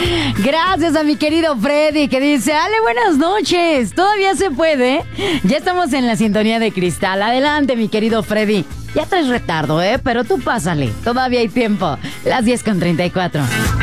Gracias a mi querido Freddy que dice, Ale, buenas noches. Todavía se puede. Ya estamos en la sintonía de cristal. Adelante, mi querido Freddy. Ya traes retardo, pero tú pásale. Todavía hay tiempo. Las 10:34.